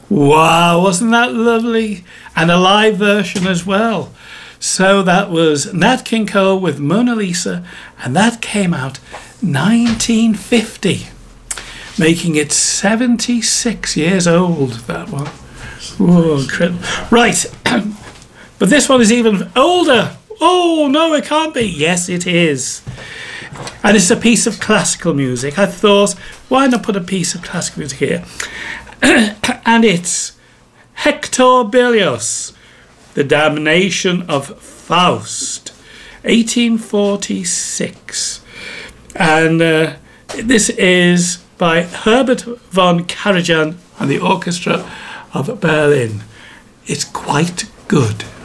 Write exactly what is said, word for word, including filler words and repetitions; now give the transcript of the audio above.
Wow, wasn't that lovely? And a live version as well. So that was Nat King Cole with Mona Lisa, and that came out nineteen fifty, making it seventy-six years old, that one. Whoa, incredible. Right, but this one is even older. Oh, no, it can't be. Yes, it is. And it's a piece of classical music. I thought, why not put a piece of classical music here? And it's Hector Berlioz, The Damnation of Faust, eighteen forty-six. And uh, this is by Herbert von Karajan and the Orchestra of Berlin. It's quite good.